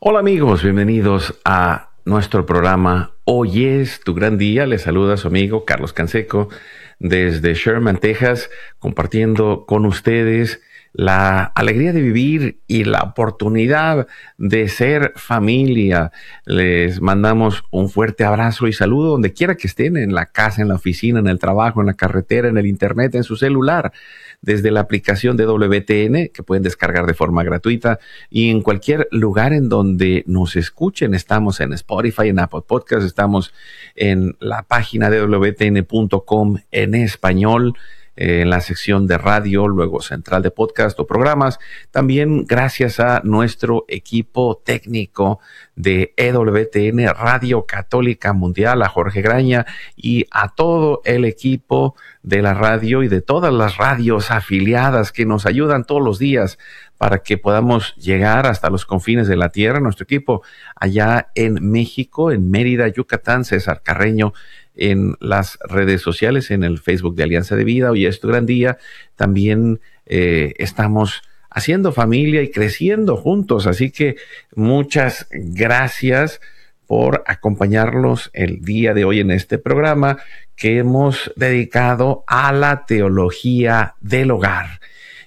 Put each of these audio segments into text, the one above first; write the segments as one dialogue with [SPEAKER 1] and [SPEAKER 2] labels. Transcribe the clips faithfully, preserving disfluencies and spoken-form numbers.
[SPEAKER 1] Hola amigos, bienvenidos a nuestro programa Hoy es tu gran día. Les saluda su amigo Carlos Canseco desde Sherman, Texas, compartiendo con ustedes la alegría de vivir y la oportunidad de ser familia. Les mandamos un fuerte abrazo y saludo donde quiera que estén, en la casa, en la oficina, en el trabajo, en la carretera, en el internet, en su celular, desde la aplicación de W T N que pueden descargar de forma gratuita y en cualquier lugar en donde nos escuchen. Estamos en Spotify, en Apple Podcasts, estamos en la página de W T N punto com en español, en la sección de radio, luego central de podcast o programas. También gracias a nuestro equipo técnico de E W T N Radio Católica Mundial, a Jorge Graña y a todo el equipo de la radio y de todas las radios afiliadas que nos ayudan todos los días para que podamos llegar hasta los confines de la tierra. Nuestro equipo allá en México, en Mérida, Yucatán, César Carreño, en las redes sociales, en el Facebook de Alianza de Vida, Hoy es tu gran día. También eh, estamos haciendo familia y creciendo juntos, así que muchas gracias por acompañarnos el día de hoy en este programa que hemos dedicado a la teología del hogar.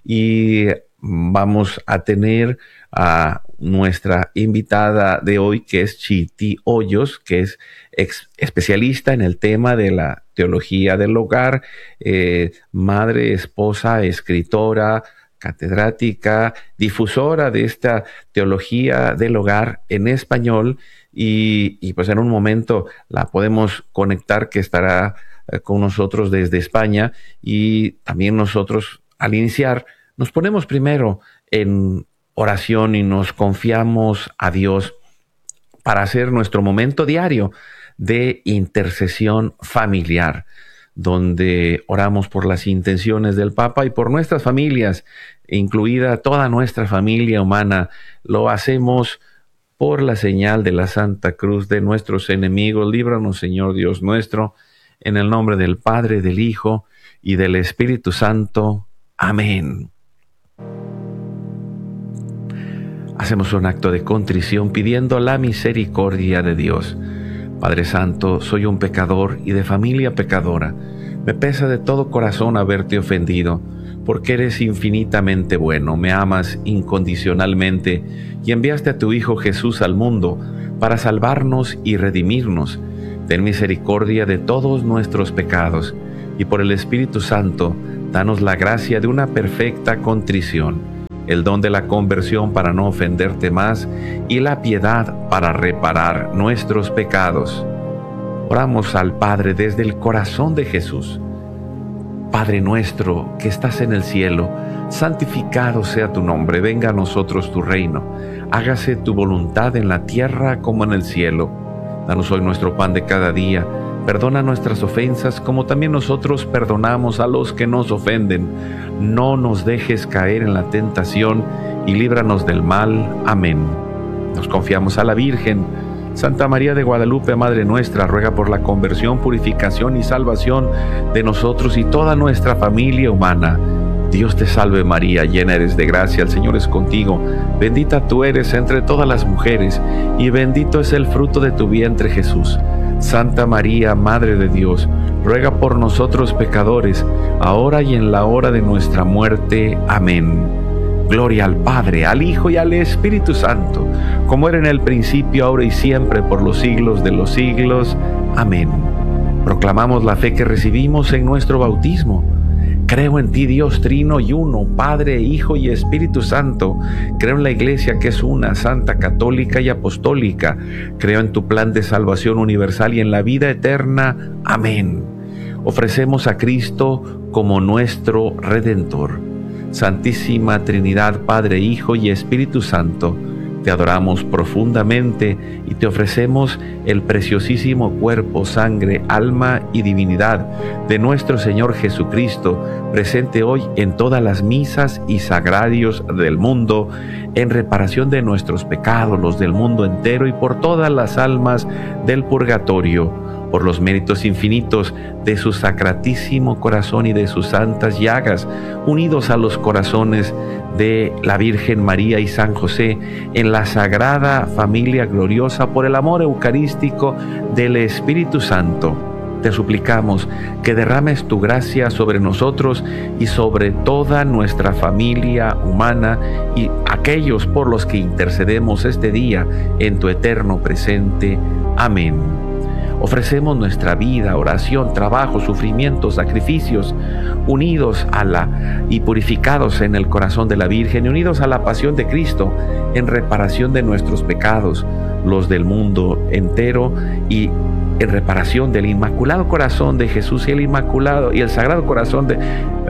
[SPEAKER 1] Y vamos a tener a nuestra invitada de hoy, que es Chiti Hoyos, que es ex especialista en el tema de la teología del hogar, eh, madre, esposa, escritora, catedrática, difusora de esta teología del hogar en español. Y, y pues en un momento la podemos conectar, que estará eh, con nosotros desde España. Y también nosotros, al iniciar, nos ponemos primero en oración y nos confiamos a Dios para hacer nuestro momento diario de intercesión familiar, donde oramos por las intenciones del Papa y por nuestras familias, incluida toda nuestra familia humana. Lo hacemos por la señal de la Santa Cruz de nuestros enemigos. Líbranos, Señor Dios nuestro, en el nombre del Padre, del Hijo y del Espíritu Santo. Amén. Hacemos un acto de contrición pidiendo la misericordia de Dios. Padre Santo, soy un pecador y de familia pecadora. Me pesa de todo corazón haberte ofendido, porque eres infinitamente bueno, me amas incondicionalmente y enviaste a tu Hijo Jesús al mundo para salvarnos y redimirnos. Ten misericordia de todos nuestros pecados y por el Espíritu Santo, danos la gracia de una perfecta contrición, el don de la conversión para no ofenderte más y la piedad para reparar nuestros pecados. Oramos al Padre desde el corazón de Jesús. Padre nuestro que estás en el cielo, santificado sea tu nombre, venga a nosotros tu reino, hágase tu voluntad en la tierra como en el cielo. Danos hoy nuestro pan de cada día. Perdona nuestras ofensas como también nosotros perdonamos a los que nos ofenden. No nos dejes caer en la tentación y líbranos del mal. Amén. Nos confiamos a la Virgen. Santa María de Guadalupe, Madre nuestra, ruega por la conversión, purificación y salvación de nosotros y toda nuestra familia humana. Dios te salve María, llena eres de gracia, el Señor es contigo. Bendita tú eres entre todas las mujeres y bendito es el fruto de tu vientre Jesús. Santa María, Madre de Dios, ruega por nosotros pecadores, ahora y en la hora de nuestra muerte. Amén. Gloria al Padre, al Hijo y al Espíritu Santo, como era en el principio, ahora y siempre, por los siglos de los siglos. Amén. Proclamamos la fe que recibimos en nuestro bautismo. Creo en ti, Dios trino y uno, Padre, Hijo y Espíritu Santo. Creo en la Iglesia que es una, santa, católica y apostólica. Creo en tu plan de salvación universal y en la vida eterna. Amén. Ofrecemos a Cristo como nuestro Redentor. Santísima Trinidad, Padre, Hijo y Espíritu Santo, te adoramos profundamente y te ofrecemos el preciosísimo cuerpo, sangre, alma y divinidad de nuestro Señor Jesucristo, presente hoy en todas las misas y sagrarios del mundo, en reparación de nuestros pecados, los del mundo entero y por todas las almas del purgatorio. por los méritos infinitos de su sacratísimo corazón y de sus santas llagas, unidos a los corazones de la Virgen María y San José, en la sagrada familia gloriosa, por el amor eucarístico del Espíritu Santo, te suplicamos que derrames tu gracia sobre nosotros y sobre toda nuestra familia humana y aquellos por los que intercedemos este día en tu eterno presente. Amén. Ofrecemos nuestra vida, oración, trabajo, sufrimientos, sacrificios, unidos a la y purificados en el corazón de la Virgen y unidos a la pasión de Cristo en reparación de nuestros pecados, los del mundo entero, y en reparación del Inmaculado Corazón de Jesús y el Inmaculado y el Sagrado Corazón de...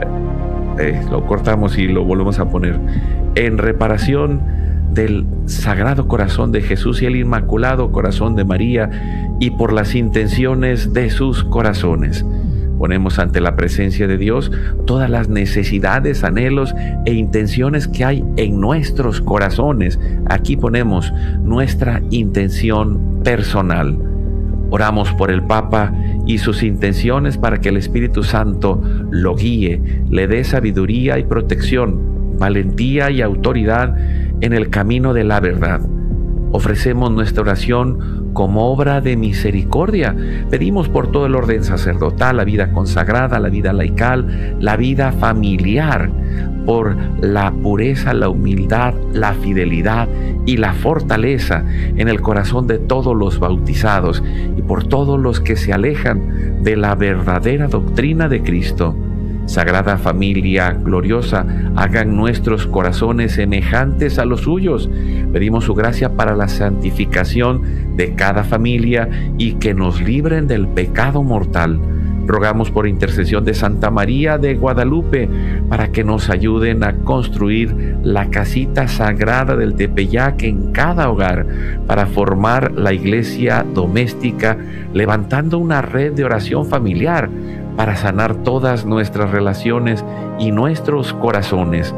[SPEAKER 1] Eh, lo cortamos y lo volvemos a poner. En reparación del Sagrado Corazón de Jesús y el Inmaculado Corazón de María, y por las intenciones de sus corazones. Ponemos ante la presencia de Dios todas las necesidades, anhelos e intenciones que hay en nuestros corazones. Aquí ponemos nuestra intención personal. Oramos por el Papa y sus intenciones para que el Espíritu Santo lo guíe, le dé sabiduría y protección, valentía y autoridad en el camino de la verdad. Ofrecemos nuestra oración como obra de misericordia. Pedimos por todo el orden sacerdotal, la vida consagrada, la vida laical, la vida familiar, por la pureza, la humildad, la fidelidad y la fortaleza en el corazón de todos los bautizados y por todos los que se alejan de la verdadera doctrina de Cristo. Sagrada familia gloriosa, hagan nuestros corazones semejantes a los suyos. Pedimos su gracia para la santificación de cada familia y que nos libren del pecado mortal. Rogamos por intercesión de Santa María de Guadalupe para que nos ayuden a construir la casita sagrada del Tepeyac en cada hogar, para formar la iglesia doméstica, levantando una red de oración familiar para sanar todas nuestras relaciones y nuestros corazones.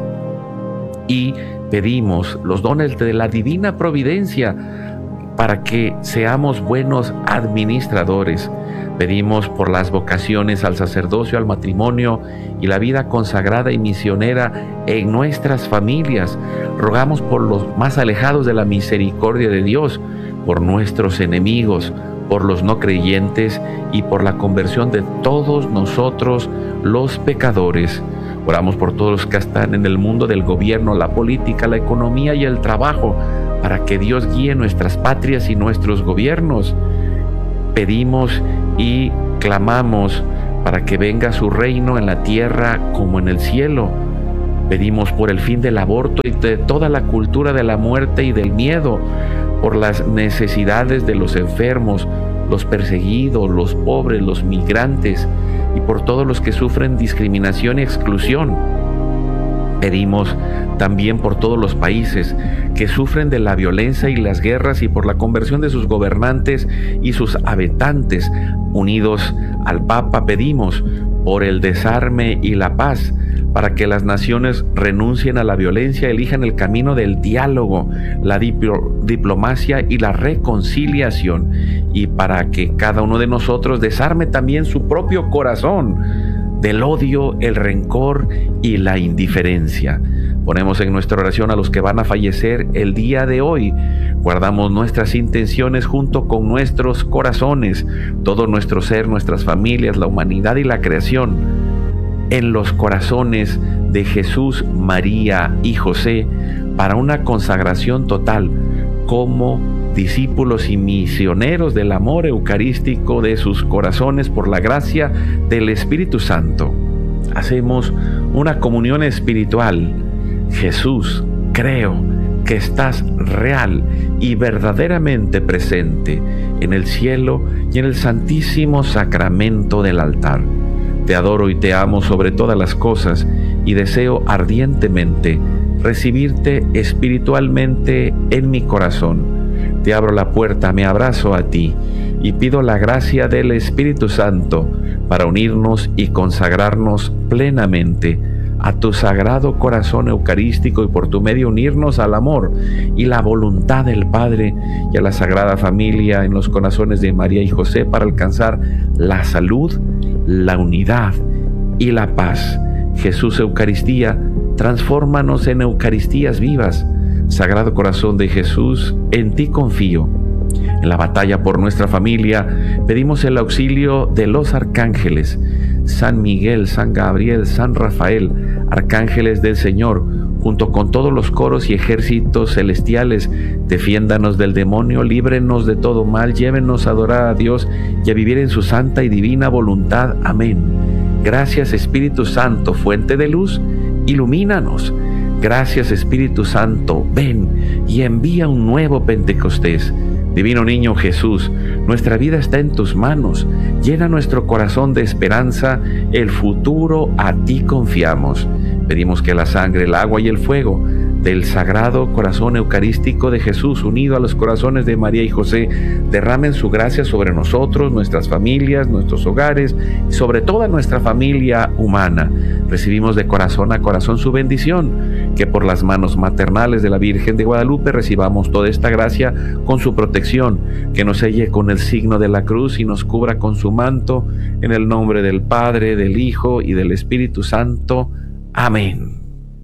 [SPEAKER 1] Y pedimos los dones de la divina providencia para que seamos buenos administradores. Pedimos por las vocaciones al sacerdocio, al matrimonio y la vida consagrada y misionera en nuestras familias. Rogamos por los más alejados de la misericordia de Dios, por nuestros enemigos, por los no creyentes y por la conversión de todos nosotros los pecadores. Oramos por todos los que están en el mundo del gobierno, la política, la economía y el trabajo, para que Dios guíe nuestras patrias y nuestros gobiernos. Pedimos y clamamos para que venga su reino en la tierra como en el cielo. Pedimos por el fin del aborto y de toda la cultura de la muerte y del miedo, por las necesidades de los enfermos, los perseguidos, los pobres, los migrantes y por todos los que sufren discriminación y exclusión. Pedimos también por todos los países que sufren de la violencia y las guerras y por la conversión de sus gobernantes y sus habitantes. Unidos al Papa pedimos por el desarme y la paz, para que las naciones renuncien a la violencia, elijan el camino del diálogo, la diplo- diplomacia y la reconciliación, y para que cada uno de nosotros desarme también su propio corazón del odio, el rencor y la indiferencia. Ponemos en nuestra oración a los que van a fallecer el día de hoy. Guardamos nuestras intenciones junto con nuestros corazones, todo nuestro ser, nuestras familias, la humanidad y la creación, en los corazones de Jesús, María y José, para una consagración total como discípulos y misioneros del amor eucarístico de sus corazones por la gracia del Espíritu Santo. Hacemos una comunión espiritual. Jesús, creo que estás real y verdaderamente presente en el cielo y en el santísimo sacramento del altar. Te adoro y te amo sobre todas las cosas y deseo ardientemente recibirte espiritualmente en mi corazón. Te abro la puerta, me abrazo a ti y pido la gracia del Espíritu Santo para unirnos y consagrarnos plenamente a tu sagrado corazón eucarístico y por tu medio unirnos al amor y la voluntad del Padre y a la Sagrada Familia en los corazones de María y José para alcanzar la salud, la unidad y la paz. Jesús Eucaristía, transfórmanos en Eucaristías vivas. Sagrado Corazón de Jesús, en ti confío. En la batalla por nuestra familia, pedimos el auxilio de los arcángeles, San Miguel, San Gabriel, San Rafael, arcángeles del Señor, junto con todos los coros y ejércitos celestiales, defiéndanos del demonio, líbrenos de todo mal, llévenos a adorar a Dios y a vivir en su santa y divina voluntad. Amén. Gracias, Espíritu Santo, fuente de luz, ilumínanos. Gracias, Espíritu Santo, ven y envía un nuevo Pentecostés. Divino Niño Jesús, nuestra vida está en tus manos. Llena nuestro corazón de esperanza, el futuro a ti confiamos. Pedimos que la sangre, el agua y el fuego del Sagrado Corazón Eucarístico de Jesús, unido a los corazones de María y José, derramen su gracia sobre nosotros, nuestras familias, nuestros hogares y sobre toda nuestra familia humana. Recibimos de corazón a corazón su bendición, que por las manos maternales de la Virgen de Guadalupe recibamos toda esta gracia con su protección, que nos selle con el signo de la cruz y nos cubra con su manto, en el nombre del Padre, del Hijo y del Espíritu Santo. Amén.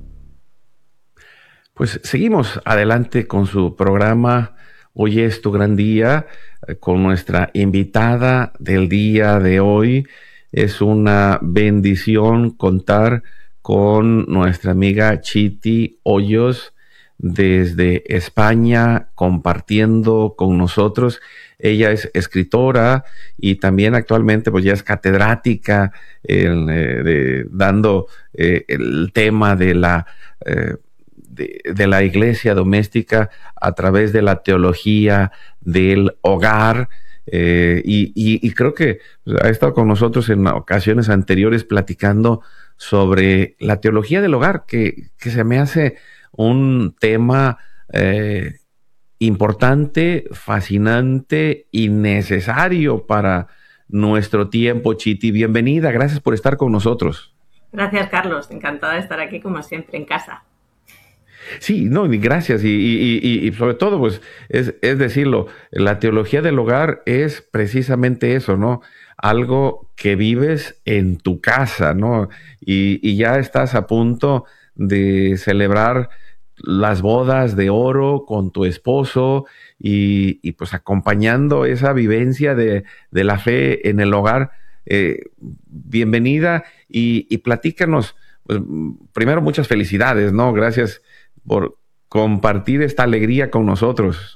[SPEAKER 1] Pues seguimos adelante con su programa Hoy es tu gran día, con nuestra invitada del día de hoy. Es una bendición contar con nuestra amiga Chiti Hoyos desde España, compartiendo con nosotros. Ella es escritora y también actualmente pues ya es catedrática en, eh, de, dando eh, el tema de la eh, De, de la iglesia doméstica a través de la teología del hogar, eh, y, y, y creo que ha estado con nosotros en ocasiones anteriores platicando sobre la teología del hogar, que, que se me hace un tema eh, importante, fascinante y necesario para nuestro tiempo. Chiti, bienvenida, gracias por estar con nosotros.
[SPEAKER 2] Gracias, Carlos, encantada de estar aquí como siempre en casa.
[SPEAKER 1] Sí, no, gracias. Y, y, y, y sobre todo, pues, es, es decirlo, la teología del hogar es precisamente eso, ¿no? Algo que vives en tu casa, ¿no? Y, y ya estás a punto de celebrar las bodas de oro con tu esposo y, y pues acompañando esa vivencia de, de la fe en el hogar. Eh, bienvenida y, y platícanos, pues, primero muchas felicidades, ¿no? Gracias por compartir esta alegría con nosotros.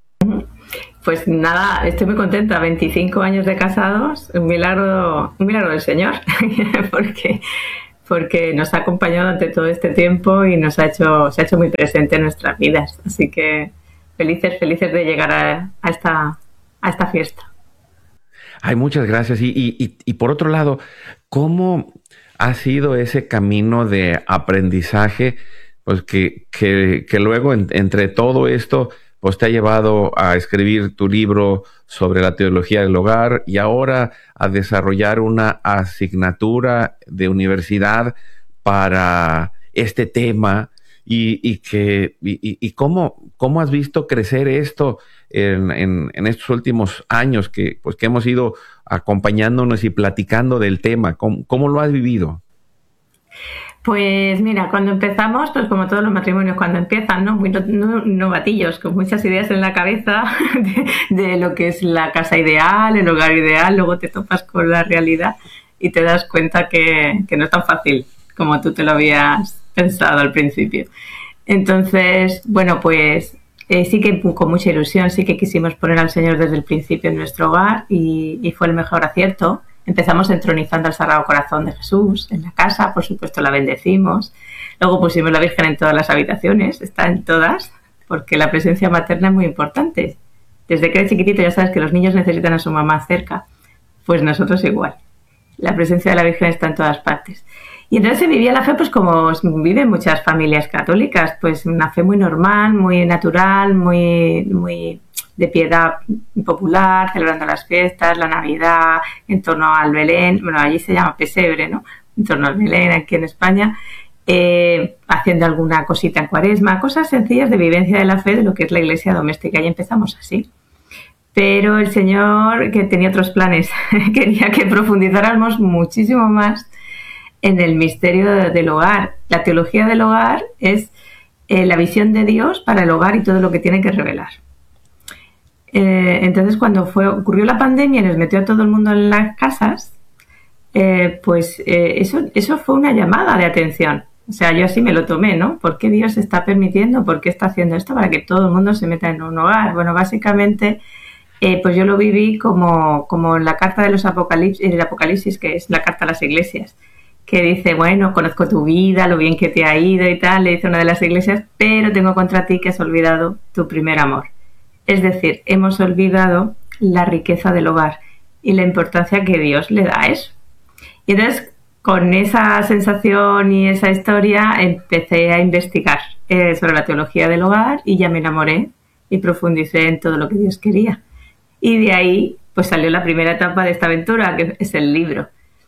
[SPEAKER 2] Pues nada, estoy muy contenta. veinticinco años de casados, un milagro, un milagro del Señor, porque, porque nos ha acompañado durante todo este tiempo y nos ha hecho, se ha hecho muy presente en nuestras vidas. Así que felices, felices de llegar a, a, esta, a esta fiesta.
[SPEAKER 1] Ay, muchas gracias. Y, y, y, y por otro lado, ¿cómo ha sido ese camino de aprendizaje? Pues que, que, que luego en, entre todo esto pues te ha llevado a escribir tu libro sobre la teología del hogar y ahora a desarrollar una asignatura de universidad para este tema y, y que y, y cómo, cómo has visto crecer esto en, en, en estos últimos años que pues que hemos ido acompañándonos y platicando del tema. ¿Cómo, cómo lo has vivido?
[SPEAKER 2] Pues mira, cuando empezamos, pues como todos los matrimonios cuando empiezan, ¿no? Muy no, no, novatillos, con muchas ideas en la cabeza de, de lo que es la casa ideal, el hogar ideal, luego te topas con la realidad y te das cuenta que, que no es tan fácil como tú te lo habías pensado al principio. Entonces, bueno, pues eh, sí que con mucha ilusión, sí que quisimos poner al Señor desde el principio en nuestro hogar y, y fue el mejor acierto. Empezamos entronizando al Sagrado Corazón de Jesús en la casa, por supuesto la bendecimos. Luego pusimos la Virgen en todas las habitaciones, está en todas, porque la presencia materna es muy importante. Desde que eres chiquitito ya sabes que los niños necesitan a su mamá cerca, pues nosotros igual. La presencia de la Virgen está en todas partes. Y entonces se vivía la fe pues como viven muchas familias católicas, pues una fe muy normal, muy natural, muy... muy de piedad popular, celebrando las fiestas, la Navidad, en torno al Belén, bueno, allí se llama pesebre, ¿no? en torno al Belén aquí en España, eh, haciendo alguna cosita en Cuaresma, cosas sencillas de vivencia de la fe de lo que es la iglesia doméstica, y empezamos así. Pero el Señor, que tenía otros planes, quería que profundizáramos muchísimo más en el misterio del hogar. La teología del hogar es eh, la visión de Dios para el hogar y todo lo que tiene que revelar. Eh, entonces, cuando fue, ocurrió la pandemia y nos metió a todo el mundo en las casas, eh, pues eh, eso, eso fue una llamada de atención. O sea, yo así me lo tomé, ¿no? ¿Por qué Dios está permitiendo? ¿Por qué está haciendo esto para que todo el mundo se meta en un hogar? Bueno, básicamente, eh, pues yo lo viví como, como la carta de los apocalipsis, el Apocalipsis, que es la carta a las iglesias, que dice, bueno, conozco tu vida, lo bien que te ha ido y tal, le dice una de las iglesias, pero tengo contra ti que has olvidado tu primer amor. Es decir, hemos olvidado la riqueza del hogar y la importancia que Dios le da a eso. Y entonces, con esa sensación y esa historia, empecé a investigar eh, sobre la teología del hogar y ya me enamoré y profundicé en todo lo que Dios quería. Y de ahí, pues salió la primera etapa de esta aventura, que es el libro.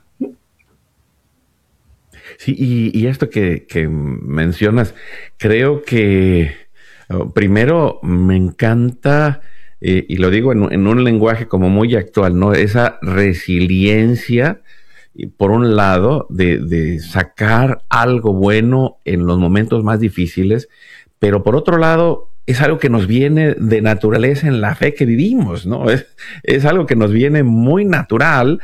[SPEAKER 1] Sí, y, y esto que, que mencionas, creo que uh, primero me encanta, eh, y lo digo en, en un lenguaje como muy actual, ¿no? Esa resiliencia, y por un lado, de, de sacar algo bueno en los momentos más difíciles, pero por otro lado, es algo que nos viene de naturaleza en la fe que vivimos, ¿no? Es, es algo que nos viene muy natural,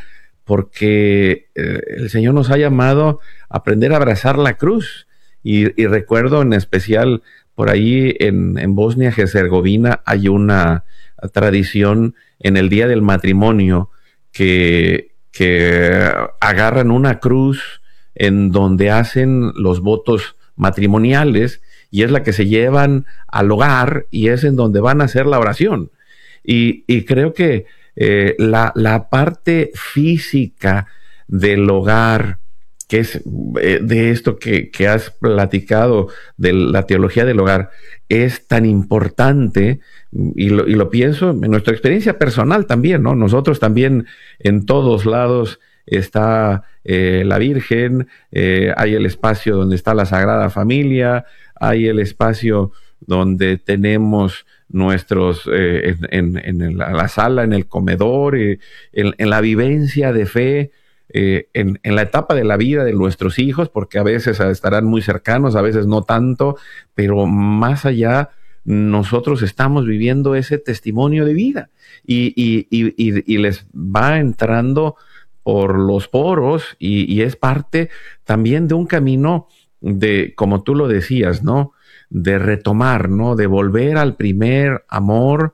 [SPEAKER 1] porque eh, el Señor nos ha llamado a aprender a abrazar la cruz. Y, y recuerdo en especial por ahí en, en Bosnia-Herzegovina hay una tradición en el día del matrimonio que, que agarran una cruz en donde hacen los votos matrimoniales y es la que se llevan al hogar y es en donde van a hacer la oración. Y, y creo que Eh, la, la parte física del hogar, que es eh, de esto que, que has platicado, de la teología del hogar, es tan importante, y lo, y lo pienso en nuestra experiencia personal también, ¿no? Nosotros también en todos lados está eh, la Virgen, eh, hay el espacio donde está la Sagrada Familia, hay el espacio donde tenemos nuestros, eh, en, en, en la, la sala, en el comedor, eh, en, en la vivencia de fe, eh, en, en la etapa de la vida de nuestros hijos, porque a veces estarán muy cercanos, a veces no tanto, pero más allá, nosotros estamos viviendo ese testimonio de vida y, y, y, y, y les va entrando por los poros y, y es parte también de un camino de, como tú lo decías, ¿no? De retomar, ¿no? De volver al primer amor,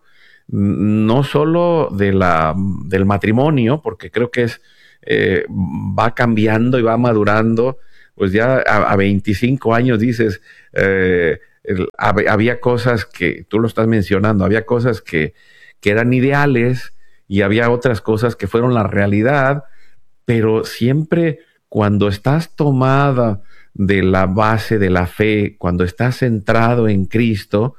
[SPEAKER 1] no solo de la, del matrimonio, porque creo que es, eh, va cambiando y va madurando, pues ya a, a veinticinco años dices, eh, el, había cosas que, tú lo estás mencionando, había cosas que, que eran ideales y había otras cosas que fueron la realidad, pero siempre cuando estás tomada de la base de la fe, cuando estás centrado en Cristo,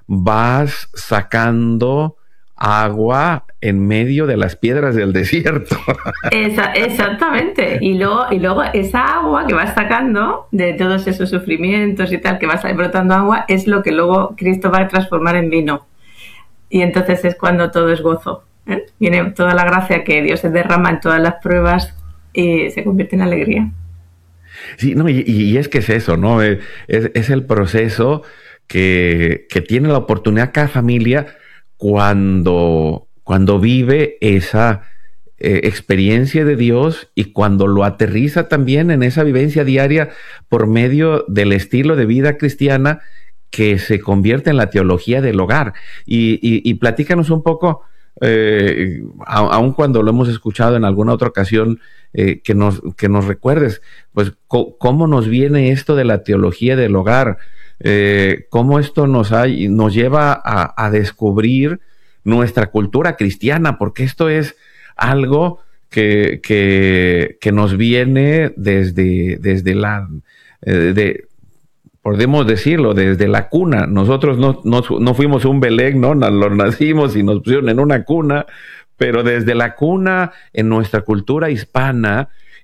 [SPEAKER 1] vas sacando agua en medio de las piedras del desierto.
[SPEAKER 2] Esa, exactamente. Y luego, y luego esa agua que vas sacando de todos esos sufrimientos y tal, que vas brotando agua, es lo que luego Cristo va a transformar en vino. Y entonces es cuando todo es gozo, ¿eh? Viene toda la gracia que Dios se derrama en todas las pruebas y se convierte en alegría.
[SPEAKER 1] Sí, no, y, y es que es eso, ¿no? Es, es el proceso que, que tiene la oportunidad cada familia cuando, cuando vive esa eh, experiencia de Dios y cuando lo aterriza también en esa vivencia diaria por medio del estilo de vida cristiana que se convierte en la teología del hogar. Y, y, y platícanos un poco, eh, aun cuando lo hemos escuchado en alguna otra ocasión, eh, que nos, que nos recuerdes, pues, co- cómo nos viene esto de la teología del hogar, eh, cómo esto nos, hay, nos lleva a, a descubrir nuestra cultura cristiana, porque esto es algo que, que, que nos viene desde, desde la, eh, de, podemos decirlo, desde la cuna. Nosotros no, no, no fuimos un Belén, ¿no? Nos nacimos y nos pusieron en una cuna, pero desde la cuna en nuestra cultura hispana,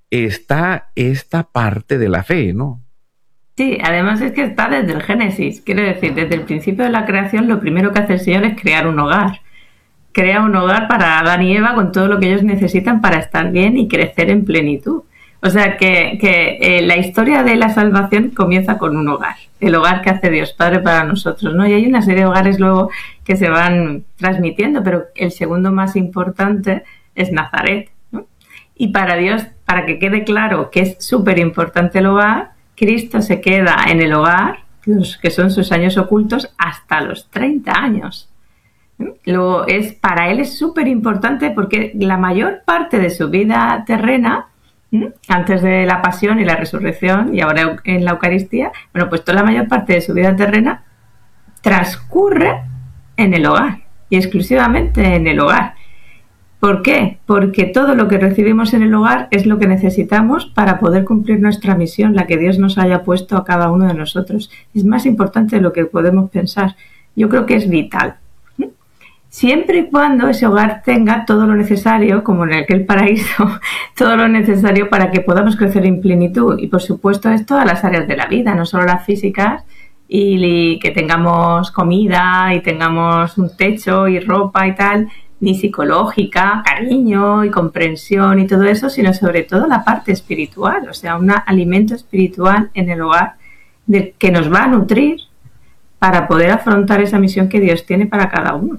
[SPEAKER 1] está esta parte de la fe, ¿no?
[SPEAKER 2] Sí, además es que está desde el Génesis. Quiero decir, desde el principio de la creación, lo primero que hace el Señor es crear un hogar. Crea un hogar para Adán y Eva con todo lo que ellos necesitan para estar bien y crecer en plenitud. O sea que, que eh, la historia de la salvación comienza con un hogar, el hogar que hace Dios Padre para nosotros, ¿no? Y hay una serie de hogares luego que se van transmitiendo, pero el segundo más importante es Nazaret, ¿no? Y para Dios, para que quede claro que es súper importante el hogar, Cristo se queda en el hogar, los que son sus años ocultos, hasta los treinta años. Lo es, para él es súper importante porque la mayor parte de su vida terrena, antes de la pasión y la resurrección y ahora en la Eucaristía, bueno, pues toda la mayor parte de su vida terrena transcurre en el hogar y exclusivamente en el hogar. ¿Por qué? Porque todo lo que recibimos en el hogar es lo que necesitamos para poder cumplir nuestra misión, la que Dios nos haya puesto a cada uno de nosotros. Es más importante de lo que podemos pensar. Yo creo que es vital. Siempre y cuando ese hogar tenga todo lo necesario, como en aquel paraíso, todo lo necesario para que podamos crecer en plenitud. Y por supuesto es todas las áreas de la vida, no solo las físicas, y que tengamos comida y tengamos un techo y ropa y tal, ni psicológica, cariño y comprensión y todo eso, sino sobre todo la parte espiritual, o sea, un alimento espiritual en el hogar de, que nos va a nutrir para poder afrontar esa misión que Dios tiene para cada uno.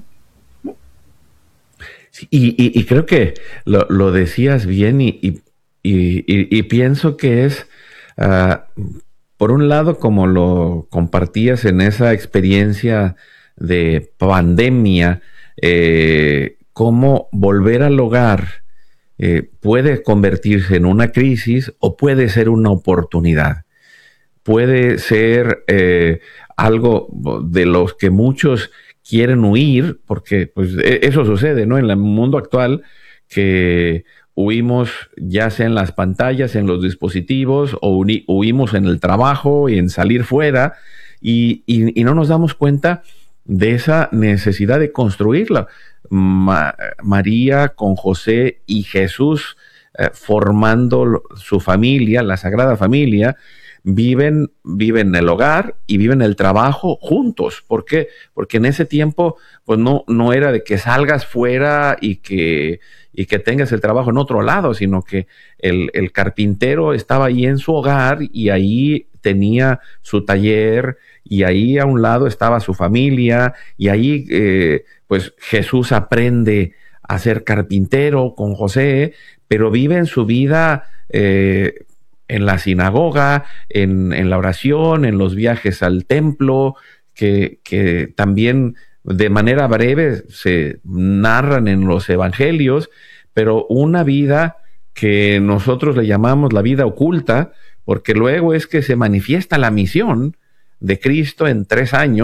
[SPEAKER 1] Y, y, y creo que lo, lo decías bien y, y, y, y pienso que es, uh, por un lado, como lo compartías en esa experiencia de pandemia, eh, cómo volver al hogar eh, puede convertirse en una crisis o puede ser una oportunidad. Puede ser eh, algo de los que muchos quieren huir, porque pues eso sucede, ¿no? En el mundo actual, que huimos ya sea en las pantallas, en los dispositivos, o huimos en el trabajo y en salir fuera, y, y, y no nos damos cuenta de esa necesidad de construirla. Ma- María con José y Jesús eh, formando su familia, la Sagrada Familia, Viven, viven el hogar y viven el trabajo juntos. ¿Por qué? Porque en ese tiempo, pues no, no era de que salgas fuera y que, y que tengas el trabajo en otro lado, sino que el, el carpintero estaba ahí en su hogar y ahí tenía su taller y ahí a un lado estaba su familia y ahí, eh, pues Jesús aprende a ser carpintero con José, pero vive en su vida eh, en la sinagoga, en, en la oración, en los viajes al templo, que, que también de manera breve se narran en los evangelios, pero una vida que nosotros le llamamos la vida oculta, porque luego es que se manifiesta la misión de Cristo en tres años,